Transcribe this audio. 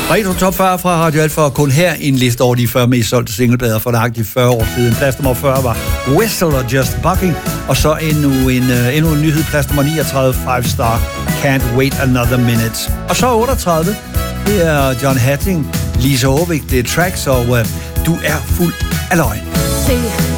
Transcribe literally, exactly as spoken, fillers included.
Retro Top fyrre fra Radio Alfa, kun her en liste over de fyrre mest solgte singleplader for nøjagtigt fyrre år siden. Plads nummer fyrre var Whistle og Just Bucking, og så endnu en, uh, endnu en nyhed, plads nummer niogtredive, Five Star, Can't Wait Another Minute. Og så otteogtredive, det er John Hatting, Lisa Aavik, det er Tracks, og uh, Du er fuld af løgn. Say